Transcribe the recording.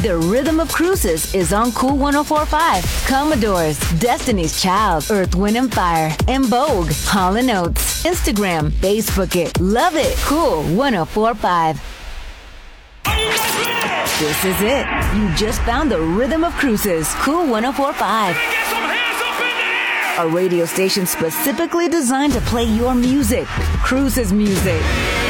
The Rhythm of Cruises is on Cool 104.5. Commodores, Destiny's Child, Earth, Wind & Fire, and Vogue, Hall & Oates. Instagram, Facebook it, love it. Cool 104.5. This is it. You just found the Rhythm of Cruises, Cool 104.5. A radio station specifically designed to play your music, Cruises music.